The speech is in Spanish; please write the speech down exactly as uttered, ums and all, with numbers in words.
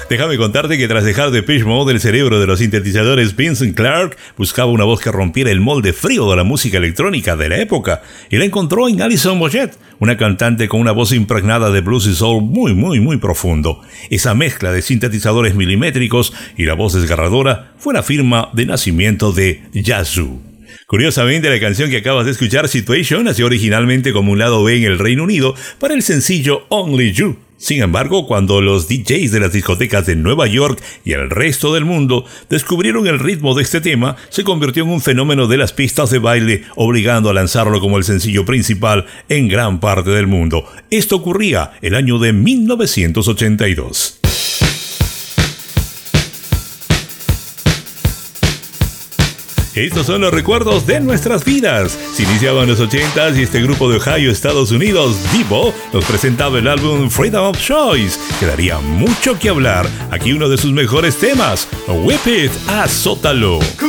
Déjame contarte que tras dejar Depeche Mode, el cerebro de los sintetizadores Vincent Clarke buscaba una voz que rompiera el molde frío de la música electrónica de la época y la encontró en Alison Moyet, una cantante con una voz impregnada de blues y soul muy muy muy profundo. Esa mezcla de sintetizadores milimétricos y la voz desgarradora fue la firma de nacimiento de Yazoo. Curiosamente, la canción que acabas de escuchar, Situation, nació originalmente como un lado B en el Reino Unido para el sencillo Only You. Sin embargo, cuando los D Js de las discotecas de Nueva York y el resto del mundo descubrieron el ritmo de este tema, se convirtió en un fenómeno de las pistas de baile, obligando a lanzarlo como el sencillo principal en gran parte del mundo. Esto ocurría el año de mil novecientos ochenta y dos. Estos son los recuerdos de nuestras vidas. Se iniciaban los ochentas y este grupo de Ohio, Estados Unidos, Devo, nos presentaba el álbum Freedom of Choice, que daría mucho que hablar. Aquí uno de sus mejores temas, Whip It, Azótalo.